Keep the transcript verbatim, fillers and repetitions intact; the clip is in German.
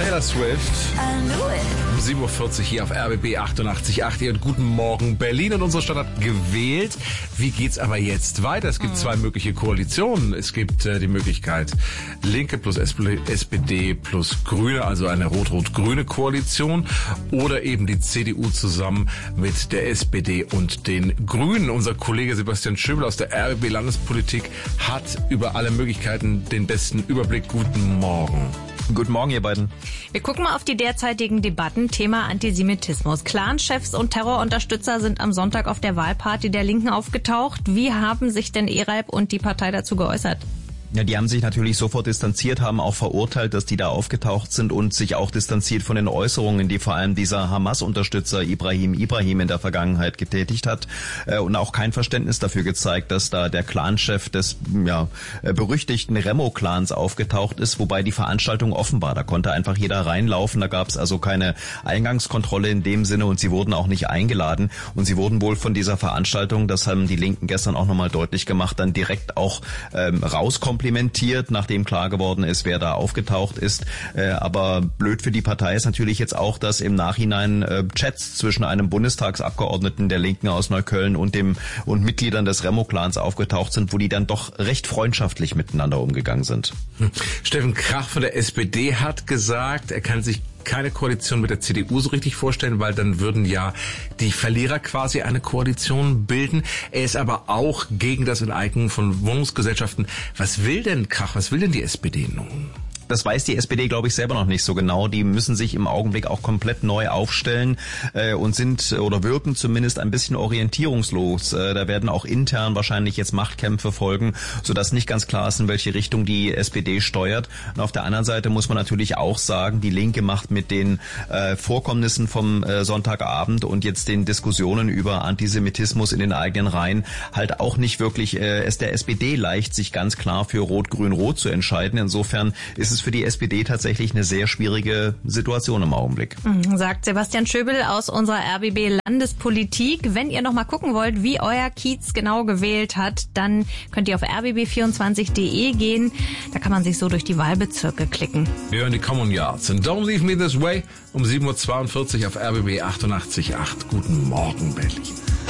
Taylor Swift. I knew it. Um sieben Uhr vierzig hier auf R B B achtundachtzig Komma acht. Und guten Morgen Berlin. Und unsere Stadt hat gewählt. Wie geht's aber jetzt weiter? Es gibt mhm. zwei mögliche Koalitionen. Es gibt äh, die Möglichkeit Linke plus S P D plus Grüne, also eine rot-rot-grüne Koalition. Oder eben die C D U zusammen mit der S P D und den Grünen. Unser Kollege Sebastian Schöbel aus der R B B Landespolitik hat über alle Möglichkeiten den besten Überblick. Guten Morgen. Guten Morgen, ihr beiden. Wir gucken mal auf die derzeitigen Debatten. Thema Antisemitismus. Clanchefs und Terrorunterstützer sind am Sonntag auf der Wahlparty der Linken aufgetaucht. Wie haben sich denn Eralb und die Partei dazu geäußert? Ja, die haben sich natürlich sofort distanziert, haben auch verurteilt, dass die da aufgetaucht sind und sich auch distanziert von den Äußerungen, die vor allem dieser Hamas-Unterstützer Ibrahim Ibrahim in der Vergangenheit getätigt hat, äh, und auch kein Verständnis dafür gezeigt, dass da der Clanchef des ja berüchtigten Remo-Clans aufgetaucht ist, wobei die Veranstaltung offen war. Da konnte einfach jeder reinlaufen, da gab es also keine Eingangskontrolle in dem Sinne und sie wurden auch nicht eingeladen und sie wurden wohl von dieser Veranstaltung, das haben die Linken gestern auch nochmal deutlich gemacht, dann direkt auch ähm, rauskommen. Komplimentiert, nachdem klar geworden ist, wer da aufgetaucht ist. Äh, aber blöd für die Partei ist natürlich jetzt auch, dass im Nachhinein äh, Chats zwischen einem Bundestagsabgeordneten der Linken aus Neukölln und dem und Mitgliedern des Remo-Clans aufgetaucht sind, wo die dann doch recht freundschaftlich miteinander umgegangen sind. Hm. Steffen Krach von der S P D hat gesagt, er kann sich keine Koalition mit der C D U so richtig vorstellen, weil dann würden ja die Verlierer quasi eine Koalition bilden. Er ist aber auch gegen das Enteignen von Wohnungsgesellschaften. Was will denn Krach, was will denn die S P D nun? Das weiß die S P D, glaube ich, selber noch nicht so genau. Die müssen sich im Augenblick auch komplett neu aufstellen äh, und sind oder wirken zumindest ein bisschen orientierungslos. Äh, da werden auch intern wahrscheinlich jetzt Machtkämpfe folgen, sodass nicht ganz klar ist, in welche Richtung die S P D steuert. Und auf der anderen Seite muss man natürlich auch sagen, die Linke macht mit den äh, Vorkommnissen vom äh, Sonntagabend und jetzt den Diskussionen über Antisemitismus in den eigenen Reihen halt auch nicht wirklich äh, es der S P D leicht, sich ganz klar für Rot-Grün-Rot zu entscheiden. Insofern ist es für die S P D tatsächlich eine sehr schwierige Situation im Augenblick. Sagt Sebastian Schöbel aus unserer R B B Landespolitik. Wenn ihr noch mal gucken wollt, wie euer Kiez genau gewählt hat, dann könnt ihr auf r b b vierundzwanzig punkt d e gehen. Da kann man sich so durch die Wahlbezirke klicken. Wir hören die Common Yards. And don't leave me this way. Um sieben Uhr zweiundvierzig auf R B B achtundachtzig Komma acht. Guten Morgen, Berlin.